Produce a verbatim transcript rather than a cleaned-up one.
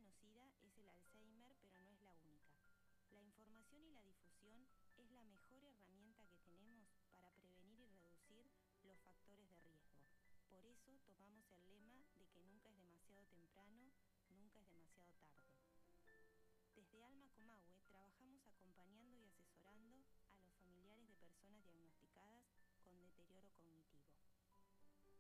conocida es el Alzheimer, pero no es la única. La información y la difusión es la mejor herramienta que tenemos para prevenir y reducir los factores de riesgo. Por eso tomamos el lema